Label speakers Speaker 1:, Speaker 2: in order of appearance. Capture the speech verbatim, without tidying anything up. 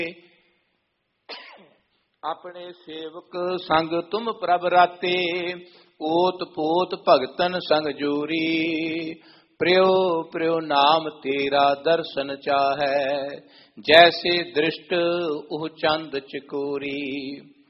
Speaker 1: ਆਪਣੇ ਸੇਵਕ ਸੰਗ ਤੁਮ ਪ੍ਰਭ ਰਾਤੇ, ਓਤ ਪੋਤ ਭਗਤਨ ਸੰਗ ਜੋਰੀ, ਪ੍ਰਿयो ਪ੍ਰਿयो ਨਾਮ ਤੇਰਾ ਦਰਸ਼ਨ ਚਾਹੈ, ਜੈਸੇ ਦ੍ਰਿਸ਼ਟ ਉਹ ਚੰਦ ਚਕੋਰੀ।